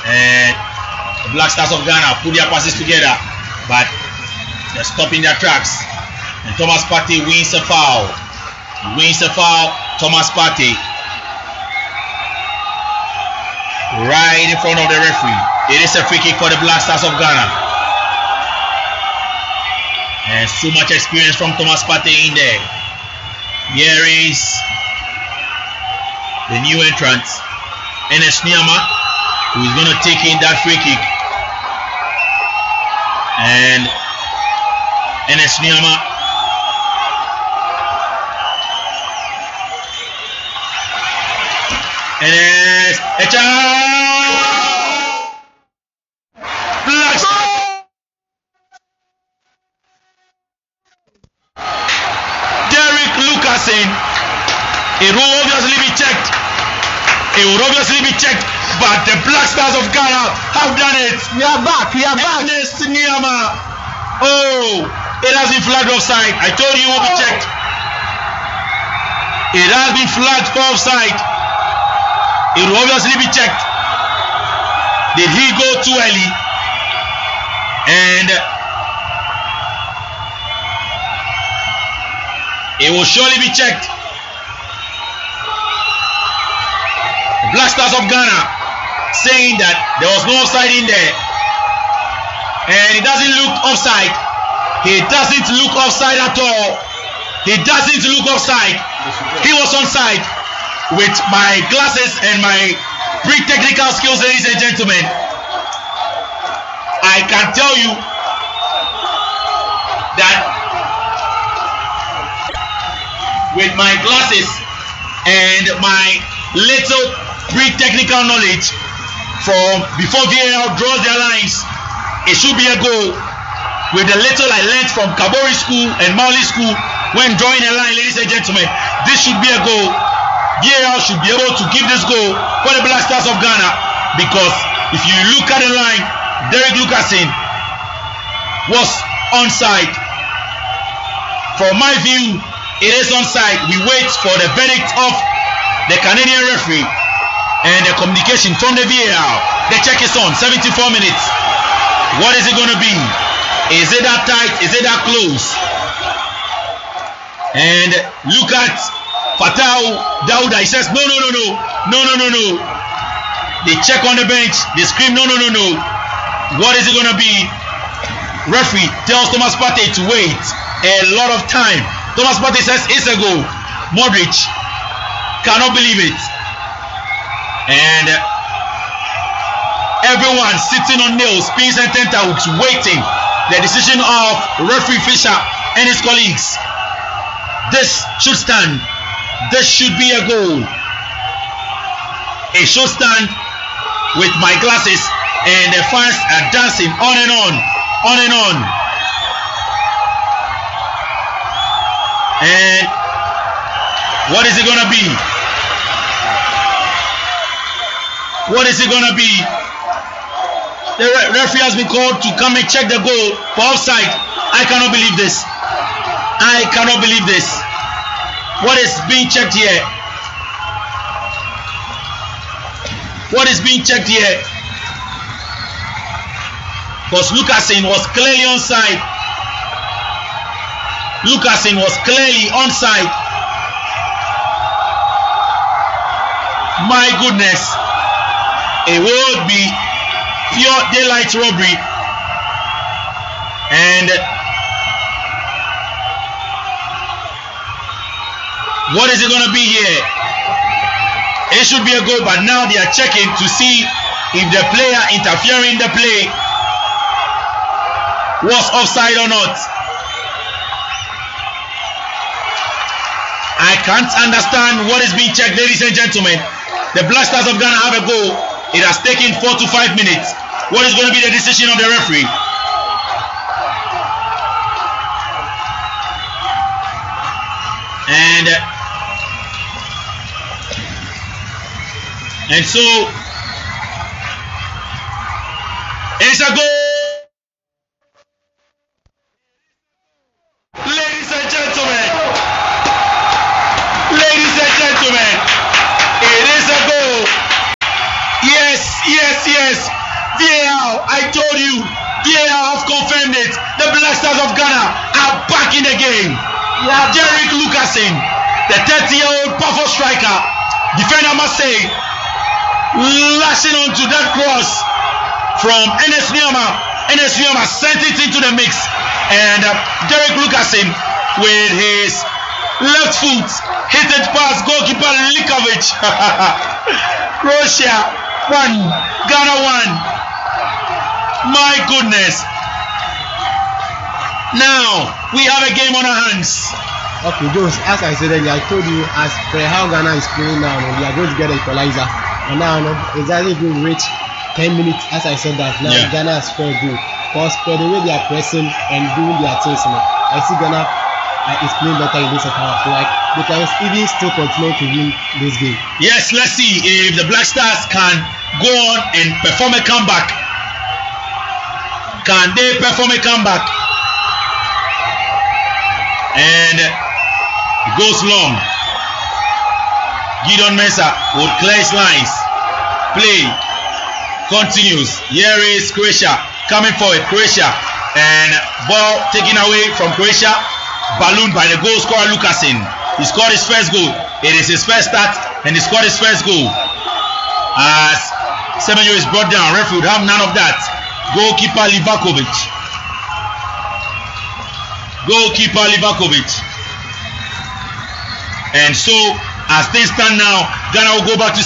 And the Black Stars of Ghana put their passes together, but they're stopping their tracks. And Thomas Partey wins a foul. He wins a foul, Thomas Partey. Right in front of the referee. It is a free kick for the Black Stars of Ghana. And so much experience from Thomas Partey in there. Here is the new entrant, Enes Nyama, who is going to take in that free kick. And Enes Nyama Black Derek Lucasen. It will obviously be checked. But the Black Stars of Ghana have done it. We are back. Enes Nyama. Oh, it has been flagged offside. I told you it will be checked. It has been flagged for offside. It will obviously be checked. Did he go too early? And it will surely be checked. The Black Stars of Ghana saying that there was no offside in there. And it doesn't look offside. He doesn't look offside at all. He doesn't look offside. He was onside. With my glasses and my pre-technical skills, ladies and gentlemen, I can tell you that with my glasses and my little pre-technical knowledge from before VAR draws their lines, it should be a goal. With the little I learned from Kabori School and Mauli School when drawing a line, ladies and gentlemen, this should be a goal. VAR should be able to give this goal for the Black Stars of Ghana, because if you look at the line, Derek Lucasen was onside. From my view, it is onside. We wait for the verdict of the Canadian referee and the communication from the VAR. The check is on. 74 minutes. What is it going to be? Is it that tight? Is it that close? And look at Fatau Dauda. He says no. They check on the bench. They scream no. What is it going to be? Referee tells Thomas Partey to wait a lot of time. Thomas Partey says it's a goal. Modric cannot believe it. And everyone sitting on nails, pins and tenterhooks, waiting the decision of referee Fisher and his colleagues. This should stand. This should be a goal. It should stand. With my glasses, and the fans are dancing on and on. And what is it gonna be? What is it gonna be? The referee has been called to come and check the goal for offside. I cannot believe this. What is being checked here? What is being checked here? Because Lucasen was clearly onside. My goodness. It will be pure daylight robbery. And what is it going to be here? It should be a goal, but now they are checking to see if the player interfering in the play was offside or not. I can't understand what is being checked, ladies and gentlemen. The Black Stars of Ghana have a goal. It has taken 4 to 5 minutes. What is going to be the decision of the referee? And so it's a goal. Ladies and gentlemen, it is a goal. Yes, Yes. VAR, I told you. VAR have confirmed it. The Black Stars of Ghana are back in the game. Derek Lucasen, the 30-year-old powerful striker, defender must say, lashing onto that cross from Enes Nyama. Enes Nyama sent it into the mix, and Derek Lucasen with his left foot hit it past goalkeeper Likovic. Croatia 1, Ghana 1. My goodness. Now we have a game on our hands. Okay, Jones, as I said earlier, I told you as per how Ghana is playing now, we are going to get an equalizer. And now, exactly if we reach 10 minutes, as I said that, now Ghana has scored a goal. Because for the way they are pressing and doing their things, I see Ghana is playing better in this half. Like, they can even still continue to win this game. Yes, let's see if the Black Stars can go on and perform a comeback. Can they perform a comeback? And it goes long. Gideon Mensah would clear his lines. Play continues. Here is Croatia coming forward. Croatia, and ball taken away from Croatia. Ballooned by the goal scorer Lucasen. He scored his first goal. It is his first start, and he scored his first goal. As Semenyo is brought down, referee would have none of that. Goalkeeper Livakovic. And so, as things stand now, Ghana will go back to